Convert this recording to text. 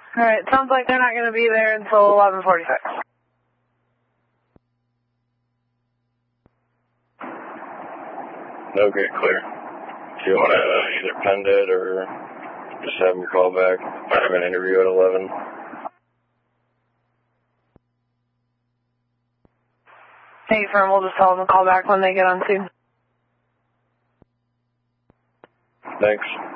Alright, sounds like they're not going to be there until 11:46. Okay, clear. Do you want to either pend it or just have them call back? I have an interview at 11. Hey, firm, we'll just tell them to call back when they get on scene. Thanks.